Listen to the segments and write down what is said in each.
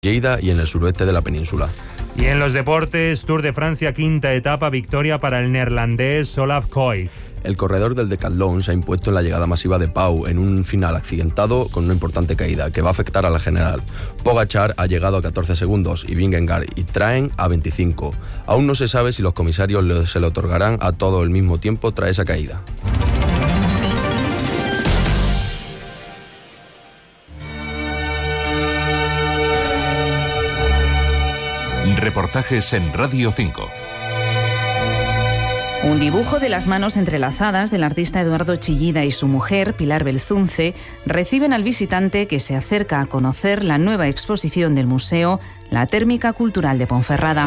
Lleida y en el suroeste de la península. Y en los deportes, Tour de Francia, quinta etapa, victoria para el neerlandés Olaf Koy. El corredor del decatlón se ha impuesto en la llegada masiva de Pau en un final accidentado con una importante caída que va a afectar a la general. Pogačar ha llegado a 14 segundos y Vingegaard y Traen a 25. Aún no se sabe si los comisarios se le otorgarán a todo el mismo tiempo tras esa caída. Reportajes en Radio 5. Un dibujo de las manos entrelazadas del artista Eduardo Chillida y su mujer, Pilar Belzunce, reciben al visitante que se acerca a conocer la nueva exposición del museo, la Térmica Cultural de Ponferrada.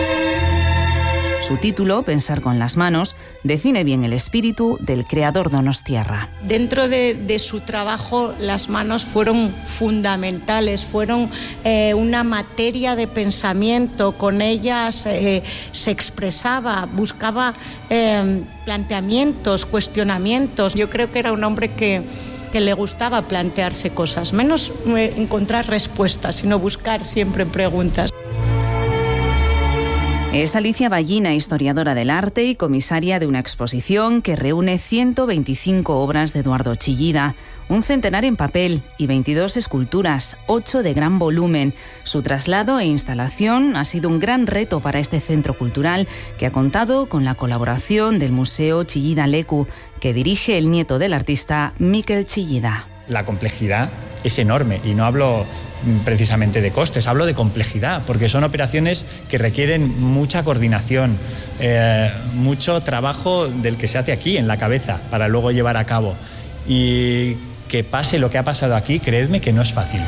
Su título, Pensar con las manos, define bien el espíritu del creador donostiarra. Dentro de su trabajo, las manos fueron fundamentales, fueron una materia de pensamiento. Con ellas se expresaba, buscaba planteamientos, cuestionamientos. Yo creo que era un hombre que le gustaba plantearse cosas, menos encontrar respuestas, sino buscar siempre preguntas. Es Alicia Ballina, historiadora del arte y comisaria de una exposición que reúne 125 obras de Eduardo Chillida, un centenar en papel y 22 esculturas, 8 de gran volumen. Su traslado e instalación ha sido un gran reto para este centro cultural, que ha contado con la colaboración del Museo Chillida Leku, que dirige el nieto del artista, Miquel Chillida. La complejidad es enorme y no hablo precisamente de costes, hablo de complejidad, porque son operaciones que requieren mucha coordinación, mucho trabajo del que se hace aquí en la cabeza para luego llevar a cabo. Y que pase lo que ha pasado aquí, creedme que no es fácil.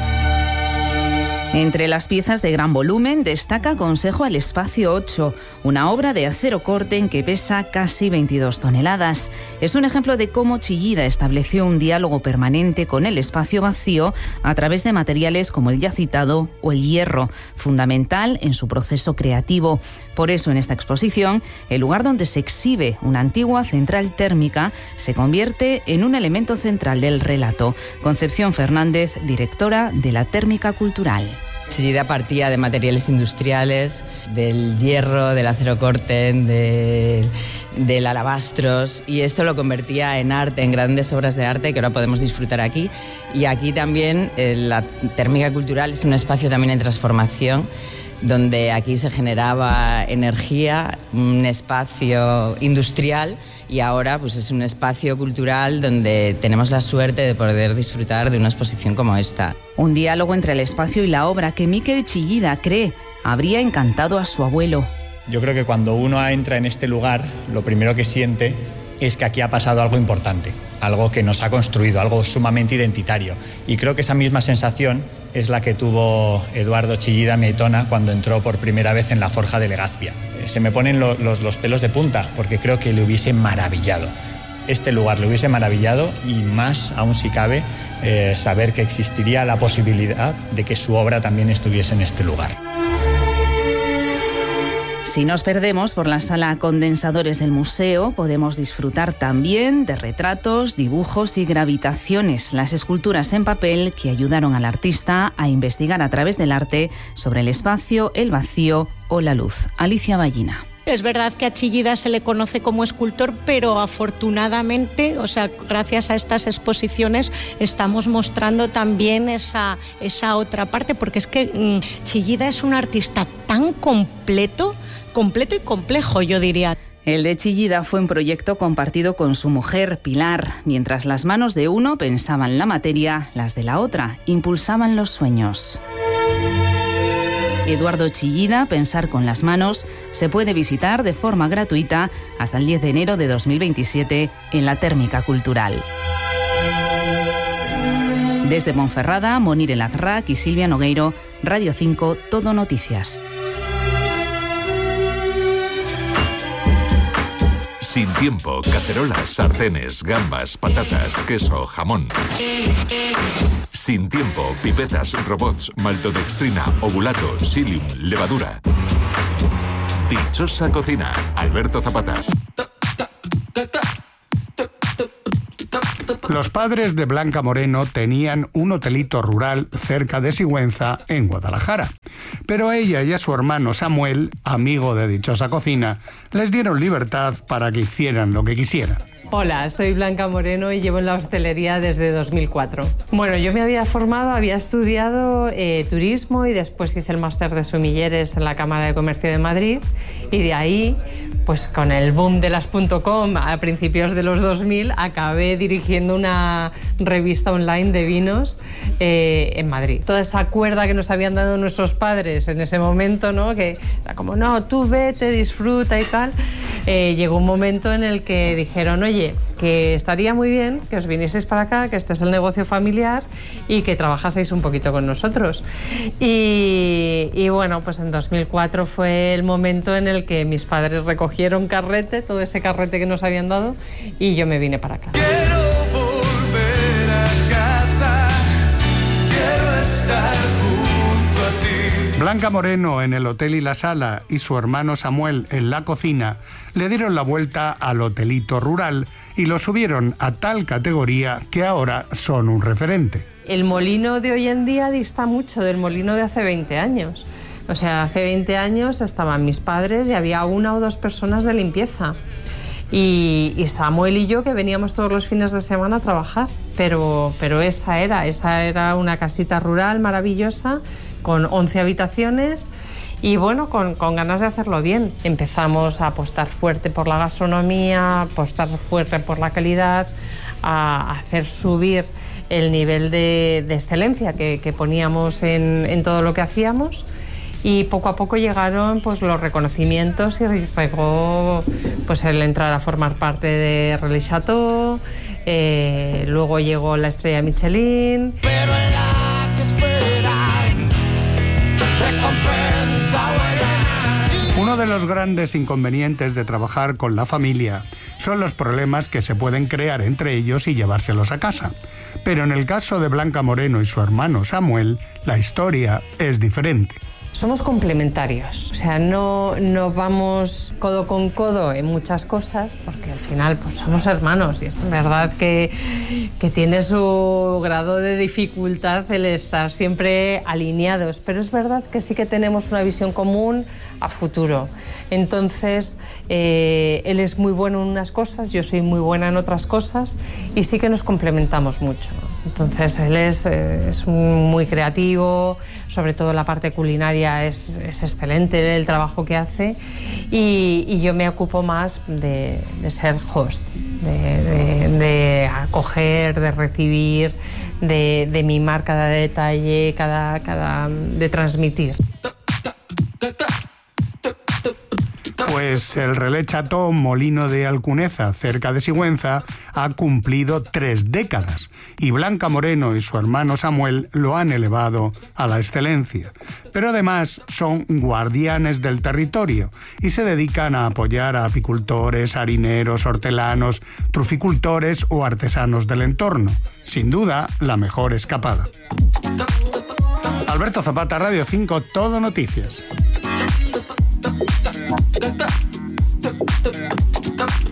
Entre las piezas de gran volumen destaca Consejo al Espacio 8, una obra de acero corten que pesa casi 22 toneladas. Es un ejemplo de cómo Chillida estableció un diálogo permanente con el espacio vacío a través de materiales como el ya citado o el hierro, fundamental en su proceso creativo. Por eso en esta exposición, el lugar donde se exhibe una antigua central térmica se convierte en un elemento central del relato. Concepción Fernández, directora de la Térmica Cultural. Chillida partía de materiales industriales, del hierro, del acero corten, del alabastros, y esto lo convertía en arte, en grandes obras de arte que ahora podemos disfrutar aquí. Y aquí también la Térmica Cultural es un espacio también en transformación, donde aquí se generaba energía, un espacio industrial, y ahora pues es un espacio cultural donde tenemos la suerte de poder disfrutar de una exposición como esta. Un diálogo entre el espacio y la obra que Miquel Chillida cree habría encantado a su abuelo. Yo creo que cuando uno entra en este lugar, lo primero que siente es que aquí ha pasado algo importante, algo que nos ha construido, algo sumamente identitario. Y creo que esa misma sensación es la que tuvo Eduardo Chillida, mi aitona, cuando entró por primera vez en la Forja de Legazpia. Se me ponen los pelos de punta, porque creo que le hubiese maravillado. Este lugar le hubiese maravillado, y más aún si cabe, saber que existiría la posibilidad de que su obra también estuviese en este lugar. Si nos perdemos por la sala condensadores del museo, podemos disfrutar también de retratos, dibujos y gravitaciones, las esculturas en papel que ayudaron al artista a investigar a través del arte sobre el espacio, el vacío o la luz. Alicia Ballina. Es verdad que a Chillida se le conoce como escultor, pero afortunadamente, gracias a estas exposiciones, estamos mostrando también esa otra parte, porque es que Chillida es un artista tan completo y complejo, yo diría. El de Chillida fue un proyecto compartido con su mujer, Pilar. Mientras las manos de uno pensaban la materia, las de la otra impulsaban los sueños. Eduardo Chillida, Pensar con las manos, se puede visitar de forma gratuita hasta el 10 de enero de 2027 en la Térmica Cultural. Desde Ponferrada, Monir El Azrak y Silvia Nogueiro, Radio 5, Todo Noticias. Sin tiempo, cacerolas, sartenes, gambas, patatas, queso, jamón. Sin tiempo, pipetas, robots, maltodextrina, ovulato, psyllium, levadura. Dichosa cocina, Alberto Zapata. Los padres de Blanca Moreno tenían un hotelito rural cerca de Sigüenza, en Guadalajara. Pero a ella y a su hermano Samuel, amigo de dichosa cocina, les dieron libertad para que hicieran lo que quisieran. Hola, soy Blanca Moreno y llevo en la hostelería desde 2004. Bueno, yo me había formado, había estudiado turismo y después hice el máster de sumilleres en la Cámara de Comercio de Madrid y de ahí, pues con el boom de las .com a principios de los 2000, acabé dirigiendo una revista online de vinos en Madrid. Toda esa cuerda que nos habían dado nuestros padres en ese momento, ¿no? Que era como, no, tú vete, disfruta y tal. Llegó un momento en el que dijeron, oye, que estaría muy bien que os vinieseis para acá, que este es el negocio familiar y que trabajaseis un poquito con nosotros. Y bueno, pues en 2004 fue el momento en el que mis padres recogieron carrete, todo ese carrete que nos habían dado, y yo me vine para acá. Quiero volver a casa, quiero estar junto a ti. Blanca Moreno en el hotel y la sala y su hermano Samuel en la cocina le dieron la vuelta al hotelito rural y lo subieron a tal categoría que ahora son un referente. El molino de hoy en día dista mucho del molino de hace 20 años. O sea, hace 20 años estaban mis padres y había 1 o 2 personas de limpieza. Y Samuel y yo, que veníamos todos los fines de semana a trabajar. Pero esa era una casita rural maravillosa con 11 habitaciones y bueno, con ganas de hacerlo bien. Empezamos a apostar fuerte por la gastronomía, a apostar fuerte por la calidad, a hacer subir el nivel de excelencia que poníamos en todo lo que hacíamos. Y poco a poco llegaron pues los reconocimientos y llegó pues el entrar a formar parte de Relais Chateau, luego llegó la estrella Michelin. Pero en la que esperan, recompensa buena. Uno de los grandes inconvenientes de trabajar con la familia son los problemas que se pueden crear entre ellos y llevárselos a casa. Pero en el caso de Blanca Moreno y su hermano Samuel, la historia es diferente. Somos complementarios, o sea, no vamos codo con codo en muchas cosas, porque al final pues somos hermanos y es verdad que tiene su grado de dificultad el estar siempre alineados, pero es verdad que sí que tenemos una visión común a futuro. Entonces, él es muy bueno en unas cosas, yo soy muy buena en otras cosas y sí que nos complementamos mucho. Entonces, él es muy creativo, sobre todo la parte culinaria es excelente el trabajo que hace y yo me ocupo más de ser host, de acoger, de recibir, de mimar cada detalle, de transmitir. Pues el Relais Chateau Molino de Alcuneza, cerca de Sigüenza, ha cumplido 3 décadas y Blanca Moreno y su hermano Samuel lo han elevado a la excelencia. Pero además son guardianes del territorio y se dedican a apoyar a apicultores, harineros, hortelanos, truficultores o artesanos del entorno. Sin duda, la mejor escapada. Alberto Zapata, Radio 5, Todo Noticias.